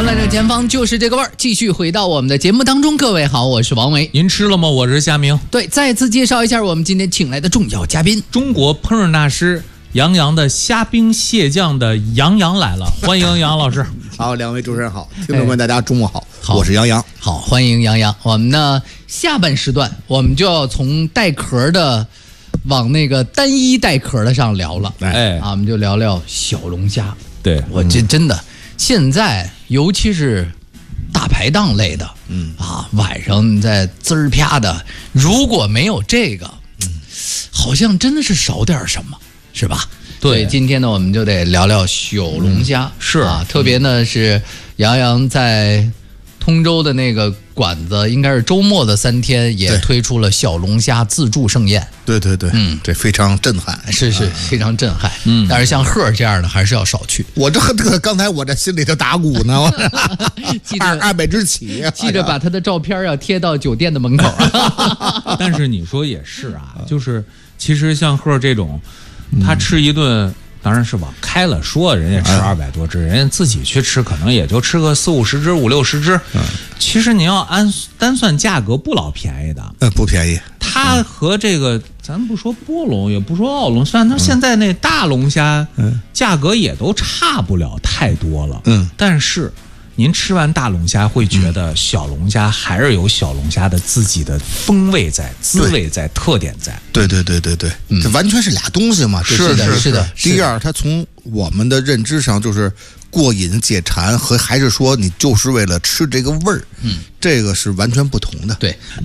在这前方就是这个味儿。继续回到我们的节目当中，各位好，我是王维。 您吃了吗？我是夏明。 对，再次介绍一下我们今天请来的重要嘉宾， 中国烹饪大师杨洋的虾兵蟹将的杨洋来了，欢迎杨老师。 好，两位主持人好，听众们大家中午好，我是杨洋。 好，欢迎杨洋。我们呢下半时段我们就要从带壳的往那个单一带壳的上聊了。我们就聊聊小龙虾。 对， 我这真的现在尤其是大排档类的，晚上你在滋儿啪的，如果没有这个，好像真的是少点什么，是吧？ 对， 所以今天呢，我们就得聊聊小龙虾， 是啊，特别呢是杨洋在通州的那个馆子，应该是周末的3天，也推出了小龙虾自助盛宴。 对，这非常震撼， 是非常震撼。但是像贺这样的还是要少去。 我这刚才我这心里头打鼓呢，200只起， 记着把他的照片要贴到酒店的门口。 但是你说也是啊，就是其实像贺这种，他吃一顿。当然是往开了说，人家吃200多只，人家自己去吃可能也就吃个40-50只、50-60只。其实你要单算价格不老便宜的， 不便宜。 它和这个咱不说波龙，也不说澳龙，虽然它现在那大龙虾，价格也都差不了太多了。但是您吃完大龙虾会觉得小龙虾还是有小龙虾的自己的风味在、滋味在、特点在。 对，这完全是俩东西嘛。 是的。 第二，它从我们的认知上就是过瘾解馋，和还是说你就是为了吃这个味儿，这个是完全不同的。 对。